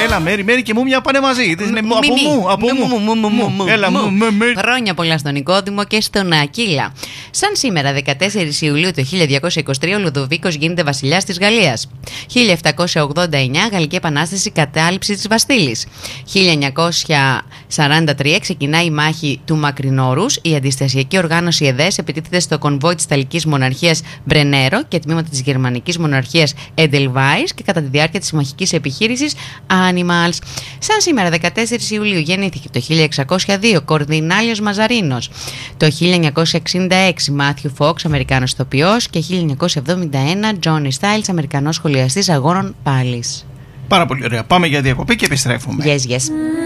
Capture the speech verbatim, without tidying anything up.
Έλα, Μέρι, Μέρι και Μούμια πάνε μαζί. Από μου, από μου. Έλα, μου. Χρόνια πολλά στον Νικόδημο και στον Ακύλα. Σαν σήμερα, δεκατέσσερις Ιουλίου του χίλια διακόσια είκοσι τρία, ο Λουδοβίκος γίνεται βασιλιάς της Γαλλίας. χίλια επτακόσια ογδόντα εννιά, Γαλλική Επανάσταση, κατάληψη της Βαστίλης. χίλια εννιακόσια σαράντα τρία, ξεκινάει η μάχη του Μακρινόρους. Η αντιστασιακή οργάνωση ΕΔΕΣ επιτίθεται στο κονβόι της Ιταλικής Μοναρχίας Μπρενέρο και τμήματα της Γερμανικής Μοναρχίας Εντελβάις και κατά τη διάρκεια της συμμαχικής επιχείρησης Animals. Σαν σήμερα, δεκατέσσερις Ιουλίου, γεννήθηκε το χίλια εξακόσια δύο Κορδινάλιος Μαζαρίνος. Το χίλια εννιακόσια εξήντα έξι Μάθιου Φόξ, Αμερικάνος ηθοποιός, και χίλια εννιακόσια εβδομήντα ένα Τζόνι Στάιλς, Αμερικανός σχολιαστής αγώνων πάλης. Πάρα πολύ ωραία. Πάμε για διακοπή και επιστρέφουμε. Yes, yes.